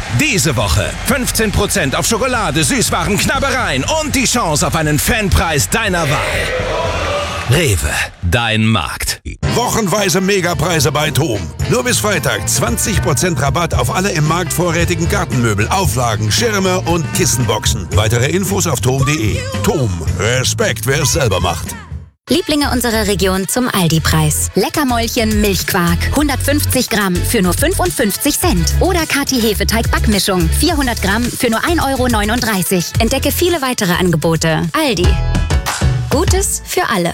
Diese Woche 15% auf Schokolade, Süßwaren, Knabbereien und die Chance auf einen Fanpreis deiner Wahl. Rewe, dein Markt. Wochenweise Megapreise bei TOM. Nur bis Freitag 20% Rabatt auf alle im Markt vorrätigen Gartenmöbel, Auflagen, Schirme und Kissenboxen. Weitere Infos auf tom.de. TOM, Respekt, wer es selber macht. Lieblinge unserer Region zum Aldi-Preis. Leckermäulchen Milchquark. 150 Gramm für nur 55 Cent. Oder Kati Hefeteig-Backmischung. 400 Gramm für nur 1,39 Euro. Entdecke viele weitere Angebote. Aldi. Gutes für alle.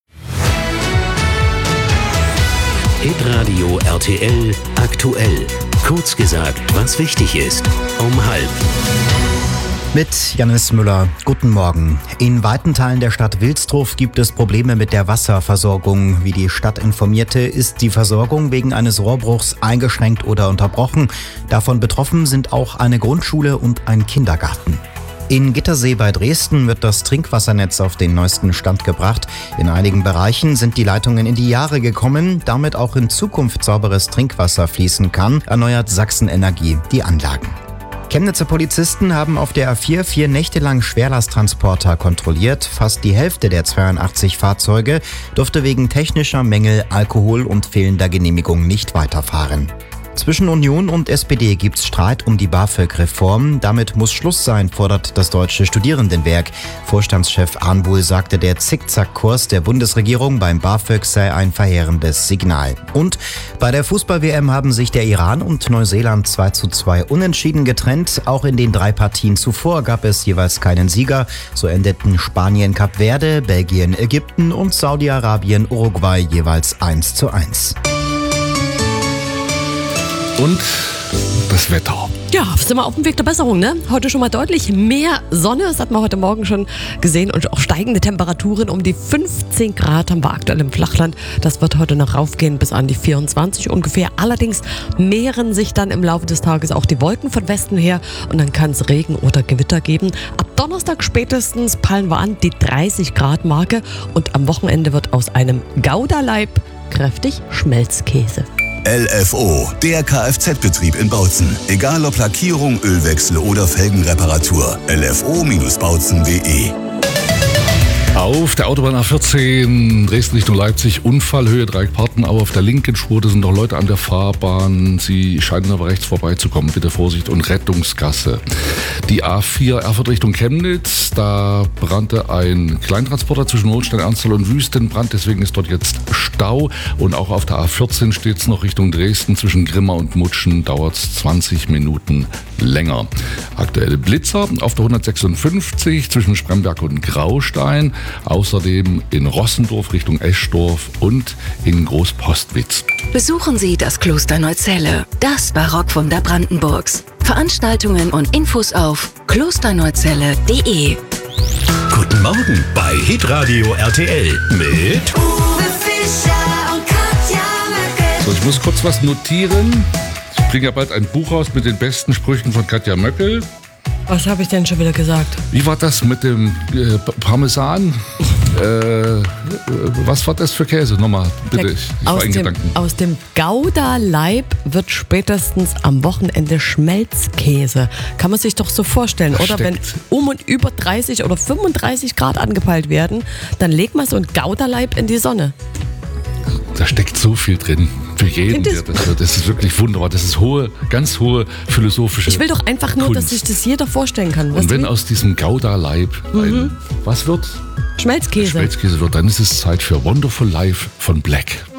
Hitradio RTL aktuell. Kurz gesagt, was wichtig ist. Um 12:30. Mit Janis Müller. Guten Morgen. In weiten Teilen der Stadt Wilsdruff gibt es Probleme mit der Wasserversorgung. Wie die Stadt informierte, ist die Versorgung wegen eines Rohrbruchs eingeschränkt oder unterbrochen. Davon betroffen sind auch eine Grundschule und ein Kindergarten. In Gittersee bei Dresden wird das Trinkwassernetz auf den neuesten Stand gebracht. In einigen Bereichen sind die Leitungen in die Jahre gekommen, damit auch in Zukunft sauberes Trinkwasser fließen kann, erneuert Sachsen-Energie die Anlagen. Chemnitzer Polizisten haben auf der A4 4 Nächte lang Schwerlasttransporter kontrolliert. Fast die Hälfte der 82 Fahrzeuge durfte wegen technischer Mängel, Alkohol und fehlender Genehmigung nicht weiterfahren. Zwischen Union und SPD gibt's Streit um die BAföG-Reform. Damit muss Schluss sein, fordert das Deutsche Studierendenwerk. Vorstandschef Arnbuhl sagte, der Zickzackkurs der Bundesregierung beim BAföG sei ein verheerendes Signal. Und bei der Fußball-WM haben sich der Iran und Neuseeland 2:2 unentschieden getrennt. Auch in den 3 Partien zuvor gab es jeweils keinen Sieger. So endeten Spanien Kap Verde, Belgien Ägypten und Saudi-Arabien Uruguay jeweils 1:1. Und das Wetter. Ja, sind wir auf dem Weg der Besserung, ne? Heute schon mal deutlich mehr Sonne. Das hat man heute Morgen schon gesehen. Und auch steigende Temperaturen. Um die 15 Grad haben wir aktuell im Flachland. Das wird heute noch raufgehen bis an die 24 ungefähr. Allerdings mehren sich dann im Laufe des Tages auch die Wolken von Westen her. Und dann kann es Regen oder Gewitter geben. Ab Donnerstag spätestens peilen wir an die 30 Grad Marke. Und am Wochenende wird aus einem Gouda-Leib kräftig Schmelzkäse. LFO, der Kfz-Betrieb in Bautzen. Egal ob Lackierung, Ölwechsel oder Felgenreparatur. LFO-Bautzen.de. Auf der Autobahn A14 Dresden Richtung Leipzig, Unfallhöhe Dreieck-Partenau auf der linken Spur. Da sind noch Leute an der Fahrbahn. Sie scheinen aber rechts vorbeizukommen. Bitte Vorsicht und Rettungsgasse. Die A4 Erfurt Richtung Chemnitz. Da brannte ein Kleintransporter zwischen Holstein-Ernsthal und Wüstenbrand. Deswegen ist dort jetzt Stau. Und auch auf der A14 steht es noch Richtung Dresden. Zwischen Grimma und Mutschen dauert es 20 Minuten länger. Aktuelle Blitzer auf der 156 zwischen Spremberg und Graustein. Außerdem in Rossendorf Richtung Eschdorf und in Großpostwitz. Besuchen Sie das Kloster Neuzelle, das Barockwunder Brandenburgs. Veranstaltungen und Infos auf klosterneuzelle.de. Guten Morgen bei Hitradio RTL mit Uwe Fischer und Katja Möckel. So, ich muss kurz was notieren. Ich bringe ja bald ein Buch raus mit den besten Sprüchen von Katja Möckel. Was habe ich denn schon wieder gesagt? Wie war das mit dem Parmesan? Was war das für Käse? Nochmal, bitte. Ich war in Gedanken. Aus dem Gouda-Leib wird spätestens am Wochenende Schmelzkäse. Kann man sich doch so vorstellen, oder? Wenn um und über 30 oder 35 Grad angepeilt werden, dann legt man so ein Gouda-Leib in die Sonne. Da steckt so viel drin. Für jeden, der das hört. Das ist wirklich wunderbar. Das ist ganz hohe philosophische Ich will doch einfach nur, Kunst. dass sich das jeder vorstellen kann. Und wenn aus diesem Gouda-Leib was wird? Schmelzkäse. Schmelzkäse wird, dann ist es Zeit für Wonderful Life von Black.